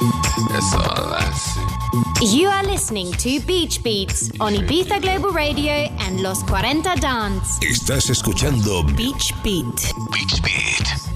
That's all I see. You are listening to Beach Beats on Ibiza Global Radio and Los 40 Dance. Estás escuchando Beach Beat. Beach Beat.